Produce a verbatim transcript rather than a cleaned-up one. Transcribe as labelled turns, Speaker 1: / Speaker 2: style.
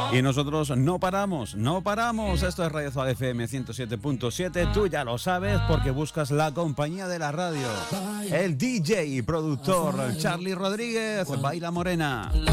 Speaker 1: Y nosotros no paramos, no paramos. Esto es Radio Zuaga F M ciento siete punto siete. Tú ya lo sabes porque buscas la compañía de la radio. El D J y productor Charlie Rodríguez, Baila Morena.